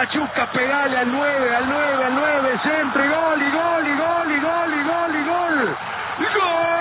Machuca, pegale al 9, al 9, al 9, centro y gol, y gol, y gol, y gol, y gol, y gol. ¡Gol!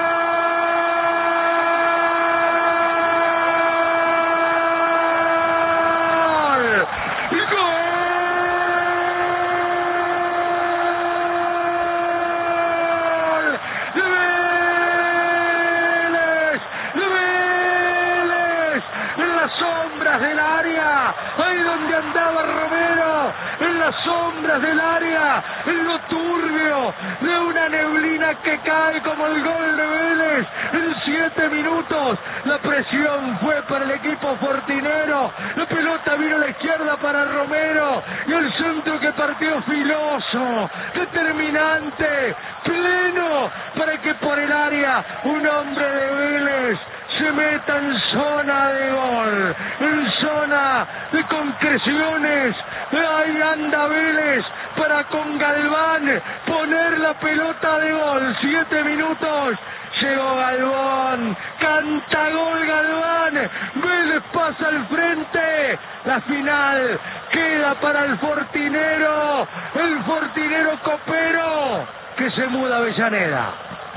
Del área, ahí donde andaba Romero, en las sombras del área, en lo turbio de una neblina que cae como el gol de Vélez en 7 minutos. La presión fue para el equipo fortinero, la pelota vino a la izquierda para Romero y el centro que partió filoso, determinante, pleno, para que por el área un hombre de Vélez se meta en zona de gol, en zona de concreciones. Ahí anda Vélez para con Galván poner la pelota de gol. 7 minutos, llegó Galván, canta gol Galván, Vélez pasa al frente. La final queda para el fortinero copero que se muda a Avellaneda.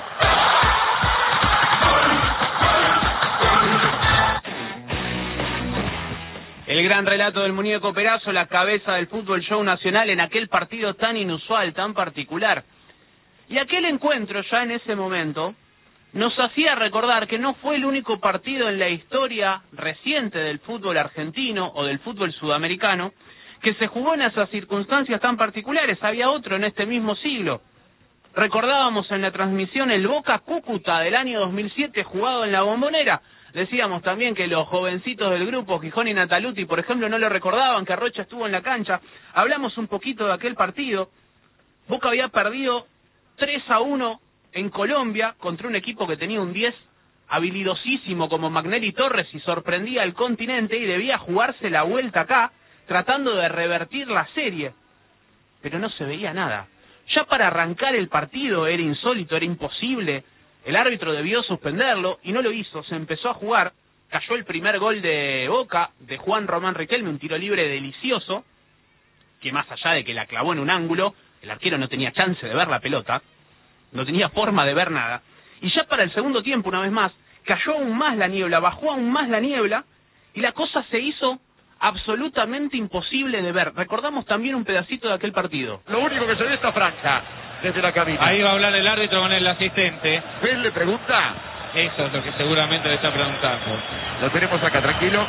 El gran relato del muñeco Perazo, la cabeza del fútbol show nacional en aquel partido tan inusual, tan particular. Y aquel encuentro ya en ese momento nos hacía recordar que no fue el único partido en la historia reciente del fútbol argentino o del fútbol sudamericano que se jugó en esas circunstancias tan particulares. Había otro en este mismo siglo. Recordábamos en la transmisión el Boca Cúcuta del año 2007 jugado en la Bombonera. Decíamos también que los jovencitos del grupo, Gijón y Nataluti, por ejemplo, no lo recordaban, que Rocha estuvo en la cancha. Hablamos un poquito de aquel partido. Boca había perdido 3-1 en Colombia contra un equipo que tenía un 10 habilidosísimo como Magnelli Torres y sorprendía al continente y debía jugarse la vuelta acá, tratando de revertir la serie. Pero no se veía nada. Ya para arrancar el partido era insólito, era imposible. El árbitro debió suspenderlo y no lo hizo, se empezó a jugar, cayó el primer gol de Boca, de Juan Román Riquelme, un tiro libre delicioso, que más allá de que la clavó en un ángulo, el arquero no tenía chance de ver la pelota, no tenía forma de ver nada, y ya para el segundo tiempo, una vez más, cayó aún más la niebla, bajó aún más la niebla, y la cosa se hizo absolutamente imposible de ver. Recordamos también un pedacito de aquel partido. Lo único que se ve esta franja desde la cabina. Ahí va a hablar el árbitro con el asistente. ¿Él le pregunta? Eso es lo que seguramente le está preguntando. Lo tenemos acá, tranquilo.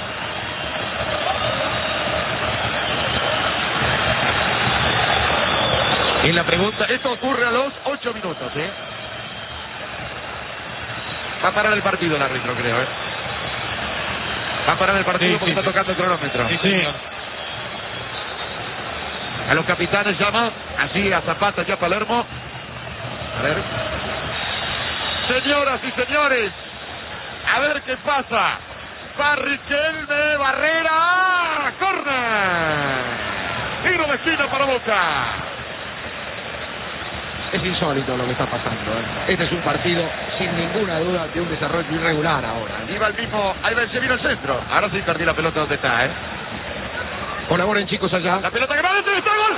Y la pregunta, esto ocurre a los 8 minutos, ¿eh? Va a parar el partido el árbitro, creo, ¿eh? Va a parar el partido porque está tocando el cronómetro. Sí. A los capitanes llama, así a Zapata y a Palermo. A ver. Señoras y señores, a ver qué pasa. Va Riquelme, Barrera, córner. Tiro de esquina para Boca. Es insólito lo que está pasando, ¿eh? Este es un partido, sin ninguna duda, de un desarrollo irregular ahora. Iba el mismo, ahí va, se vino el centro. Ahora sí perdí la pelota donde está, ¿eh? Colaboren, chicos, allá. La pelota que va dentro, está gol.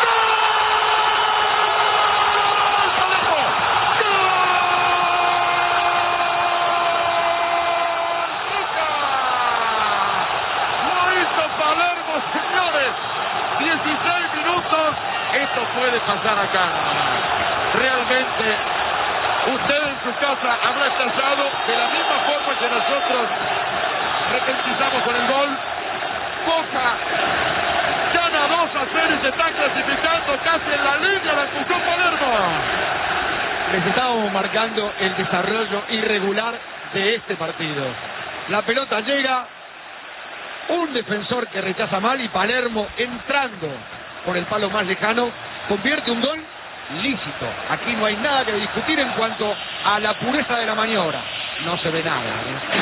Esto puede pasar acá. Realmente, usted en su casa habrá estallado de la misma forma que nosotros repentizamos con el gol. Boca gana 2-0 y se está clasificando casi en la línea, la empujó Palermo. Les estábamos marcando el desarrollo irregular de este partido. La pelota llega, un defensor que rechaza mal y Palermo entrando por el palo más lejano, convierte un gol lícito. Aquí no hay nada que discutir en cuanto a la pureza de la maniobra. No se ve nada,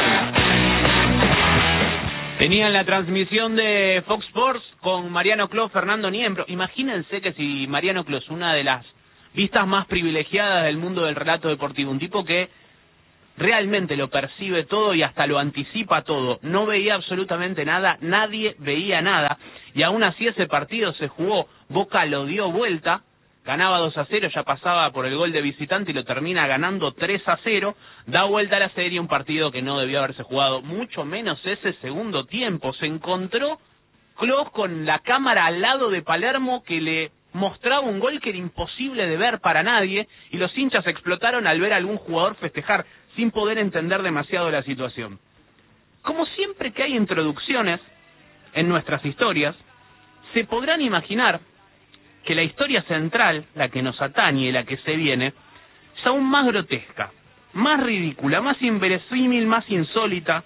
Tenían la transmisión de Fox Sports con Mariano Clos, Fernando Niembro. Imagínense que si Mariano Clos, una de las vistas más privilegiadas del mundo del relato deportivo, un tipo que realmente lo percibe todo y hasta lo anticipa todo, no veía absolutamente nada, nadie veía nada, y aún así ese partido se jugó. Boca lo dio vuelta, ganaba 2-0, ya pasaba por el gol de visitante y lo termina ganando 3-0, da vuelta a la serie, un partido que no debió haberse jugado, mucho menos ese segundo tiempo. Se encontró Klopp con la cámara al lado de Palermo que le mostraba un gol que era imposible de ver para nadie, y los hinchas explotaron al ver a algún jugador festejar sin poder entender demasiado la situación. Como siempre que hay introducciones en nuestras historias, se podrán imaginar que la historia central, la que nos atañe, la que se viene, es aún más grotesca, más ridícula, más inverosímil, más insólita,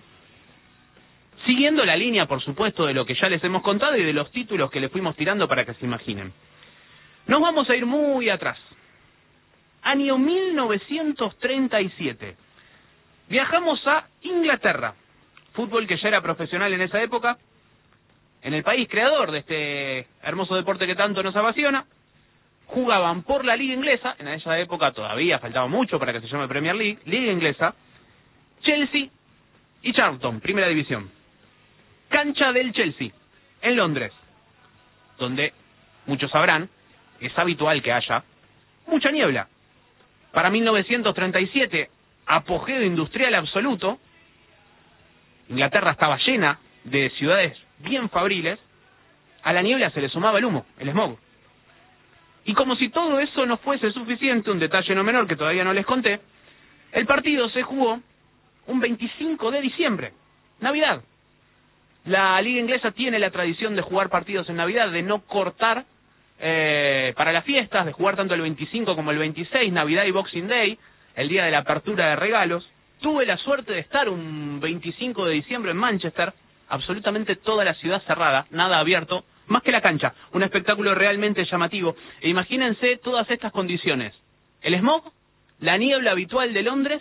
siguiendo la línea, por supuesto, de lo que ya les hemos contado y de los títulos que les fuimos tirando para que se imaginen. Nos vamos a ir muy atrás. Año 1937. Viajamos a Inglaterra. Fútbol que ya era profesional en esa época, en el país creador de este hermoso deporte que tanto nos apasiona. Jugaban por la Liga Inglesa, en esa época todavía faltaba mucho para que se llame Premier League, Liga Inglesa, Chelsea y Charlton, Primera División. Cancha del Chelsea, en Londres, donde, muchos sabrán, es habitual que haya mucha niebla. Para 1937, apogeo industrial absoluto, Inglaterra estaba llena de ciudades bien fabriles, a la niebla se le sumaba el humo, el smog. Y como si todo eso no fuese suficiente, un detalle no menor que todavía no les conté, el partido se jugó un 25 de diciembre, Navidad. La Liga Inglesa tiene la tradición de jugar partidos en Navidad, de no cortar para las fiestas, de jugar tanto el 25 como el 26, Navidad y Boxing Day, el día de la apertura de regalos. Tuve la suerte de estar un 25 de diciembre en Manchester, absolutamente toda la ciudad cerrada, nada abierto, más que la cancha, un espectáculo realmente llamativo. E imagínense todas estas condiciones: el smog, la niebla habitual de Londres,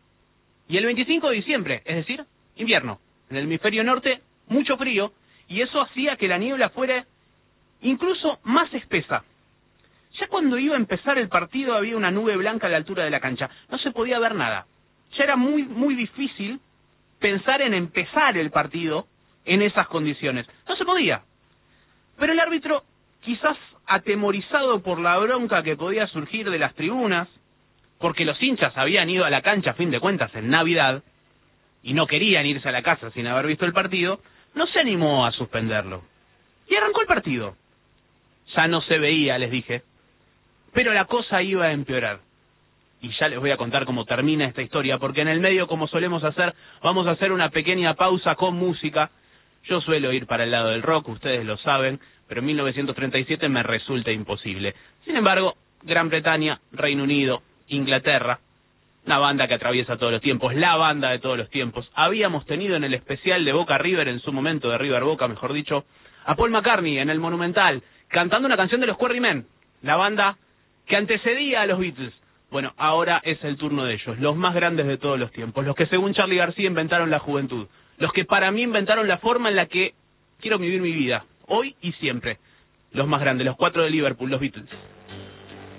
y el 25 de diciembre, es decir, invierno. En el hemisferio norte, mucho frío, y eso hacía que la niebla fuera incluso más espesa. Ya cuando iba a empezar el partido había una nube blanca a la altura de la cancha, no se podía ver nada. Ya era muy difícil pensar en empezar el partido en esas condiciones. No se podía. Pero el árbitro, quizás atemorizado por la bronca que podía surgir de las tribunas, porque los hinchas habían ido a la cancha a fin de cuentas en Navidad, y no querían irse a la casa sin haber visto el partido, no se animó a suspenderlo. Y arrancó el partido. Ya no se veía, les dije, pero la cosa iba a empeorar. Y ya les voy a contar cómo termina esta historia, porque en el medio, como solemos hacer, vamos a hacer una pequeña pausa con música. Yo suelo ir para el lado del rock, ustedes lo saben, pero en 1937 me resulta imposible. Sin embargo, Gran Bretaña, Reino Unido, Inglaterra, una banda que atraviesa todos los tiempos, la banda de todos los tiempos. Habíamos tenido en el especial de Boca River, en su momento de River Boca, mejor dicho, a Paul McCartney en el Monumental, cantando una canción de los Quarrymen, la banda que antecedía a los Beatles. Bueno, ahora es el turno de ellos, los más grandes de todos los tiempos, los que según Charly García inventaron la juventud, los que para mí inventaron la forma en la que quiero vivir mi vida, hoy y siempre. Los más grandes, los 4 de Liverpool, los Beatles.